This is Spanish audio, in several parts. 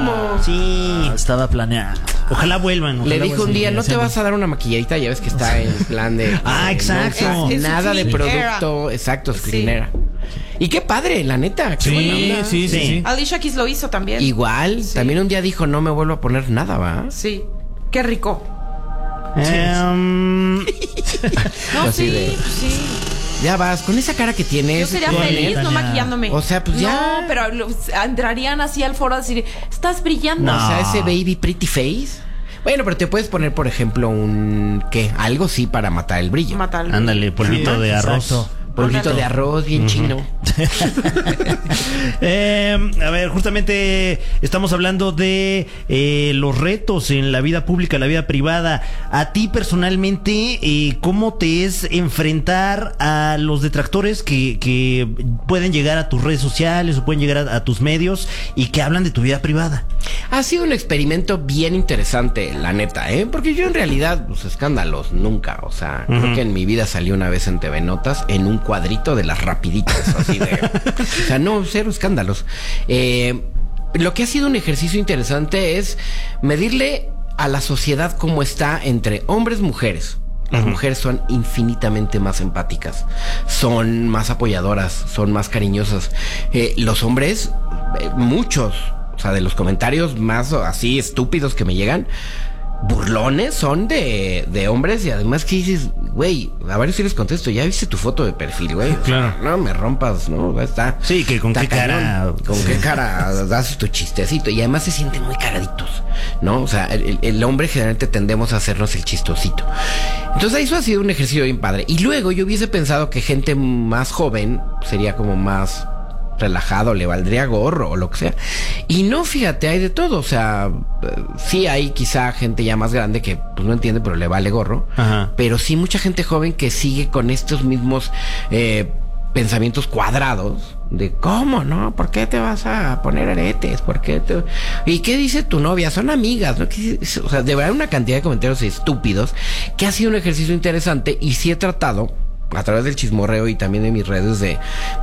¿Cómo? Sí, estaba planeado. Ojalá vuelvan. Le dijo un día, no te vas a dar una maquilladita, ya ves que está en plan de... exacto. Nada de producto, exacto, screenera. Y qué padre, la neta. Qué buena onda. Sí. Alicia Keys lo hizo también. Igual, también un día dijo, no me vuelvo a poner nada, ¿va? Sí. Qué rico. No, sí. Ya vas, con esa cara que tienes. Yo sería feliz no maquillándome. O sea, pues ya. No, pero entrarían así al foro a decir, estás brillando. O sea, ese baby pretty face. Bueno, pero te puedes poner, por ejemplo, algo sí para matar el brillo. Ándale, polvito de arroz. Exacto. Polvito de arroz bien chino. A ver, justamente estamos hablando de los retos en la vida pública, en la vida privada. A ti personalmente, ¿cómo te es enfrentar a los detractores que pueden llegar a tus redes sociales o pueden llegar a tus medios y que hablan de tu vida privada? Ha sido un experimento bien interesante, la neta, Porque yo en realidad, pues escándalos nunca. O sea, creo que en mi vida salí una vez en TV Notas en un cuadrito de las rapiditas, así de... O sea, no, cero escándalos. Lo que ha sido un ejercicio interesante es medirle a la sociedad cómo está entre hombres y mujeres. Las mujeres son infinitamente más empáticas, son más apoyadoras, son más cariñosas. Los hombres, muchos, o sea, de los comentarios más así estúpidos que me llegan, burlones son de hombres, y además que dices, güey, a varios sí les contesto, ya viste tu foto de perfil, güey. Claro. No me rompas, ¿no? Está. Sí, que con qué cara. Con qué cara das tu chistecito. Y además se sienten muy caraditos, ¿no? O sea, el hombre generalmente tendemos a hacernos el chistosito. Entonces eso ha sido un ejercicio bien padre. Y luego yo hubiese pensado que gente más joven sería como más relajado, le valdría gorro o lo que sea. Y no, fíjate, hay de todo. O sea, sí hay quizá gente ya más grande que pues no entiende, pero le vale gorro. Ajá. Pero sí mucha gente joven que sigue con estos mismos pensamientos cuadrados de cómo, ¿no? ¿Por qué te vas a poner aretes? ¿Por qué te... ¿Y qué dice tu novia? Son amigas, ¿no? O sea, de verdad una cantidad de comentarios estúpidos que ha sido un ejercicio interesante, y sí he tratado a través del chismorreo y también de mis redes de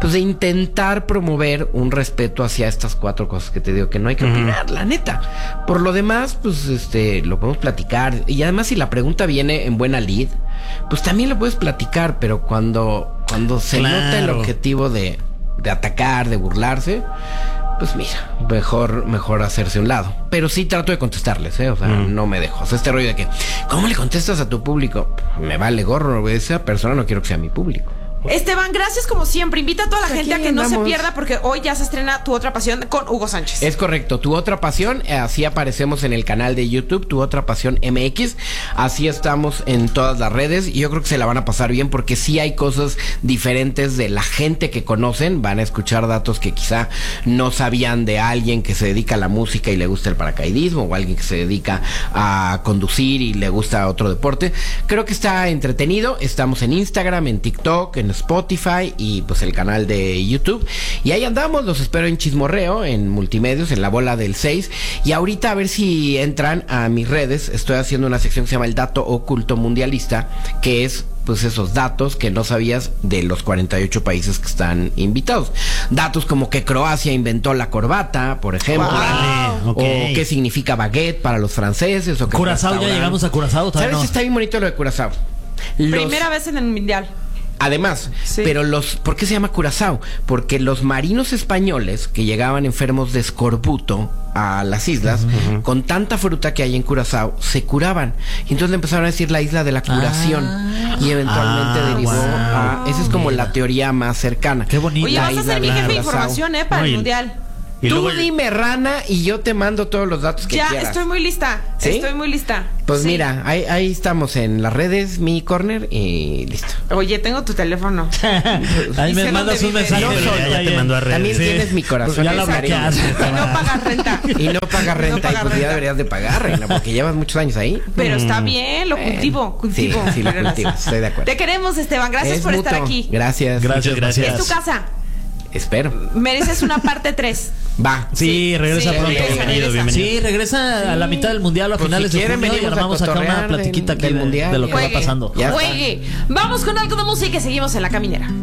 intentar promover un respeto hacia estas 4 cosas que te digo que no hay que opinar, la neta. Por lo demás, pues lo podemos platicar, y además si la pregunta viene en buena lid, pues también lo puedes platicar, pero cuando se nota el objetivo de atacar, de burlarse, pues mira, mejor hacerse a un lado. Pero sí trato de contestarles, O sea, no me dejo. O sea, este rollo de que, ¿cómo le contestas a tu público? Me vale gorro, esa persona no quiero que sea mi público. Esteban, gracias como siempre. Invita a toda la gente a que no se pierda, porque hoy ya se estrena Tu Otra Pasión con Hugo Sánchez. Es correcto, Tu Otra Pasión, así aparecemos en el canal de YouTube, Tu Otra Pasión MX. Así estamos en todas las redes, y yo creo que se la van a pasar bien, porque sí hay cosas diferentes de la gente que conocen. Van a escuchar datos que quizá no sabían de alguien que se dedica a la música y le gusta el paracaidismo, o alguien que se dedica a conducir y le gusta otro deporte. Creo que está entretenido. Estamos en Instagram, en TikTok, en Spotify y pues el canal de YouTube, y ahí andamos. Los espero en Chismorreo, en Multimedios, en La Bola del 6, y ahorita a ver si entran a mis redes. Estoy haciendo una sección que se llama El Dato Oculto Mundialista, que es pues esos datos que no sabías de los 48 países que están invitados. Datos como que Croacia inventó la corbata, por ejemplo. Wow. O qué significa baguette para los franceses, o que Curazao, ya llegamos a Curazao. ¿Sabes? No. Está bien bonito lo de Curazao. Primera vez en el Mundial. Además, sí. Pero ¿por qué se llama Curazao? Porque los marinos españoles que llegaban enfermos de escorbuto a las islas, con tanta fruta que hay en Curazao, se curaban. Y entonces le empezaron a decir la isla de la curación. Y eventualmente derivó a... Esa es como la teoría más cercana. Qué bonito. Oye, vas a ser mi jefe de Curazao. información, para el Mundial. Tú luego... dime, rana, y yo te mando todos los datos que quieras. Ya, estoy muy lista. ¿Sí? Estoy muy lista. Pues mira, ahí estamos en las redes, mi corner, y listo. Oye, tengo tu teléfono. Ahí me mandas un mensaje. Ya te mandó a redes. También tienes mi corazón. Pues ya lo bloqueaste. Y no pagas renta. Y no pagas renta. Y pues ya deberías de pagar, reina, porque llevas muchos años ahí. Pero está bien, lo cultivo. Sí, lo cultivo, estoy de acuerdo. Te queremos, Esteban. Gracias por estar aquí. Gracias. Gracias. Es tu casa. Espero. Mereces una parte 3. Va. Sí, regresa pronto. Bienvenido. Sí, regresa a la mitad del mundial, a Pues finales si de quieren, junio, y venimos armamos a acá una cotorrear platiquita del aquí mundial. de lo que va pasando. Ya está. Juegue. Vamos con algo de música y seguimos en La Caminera.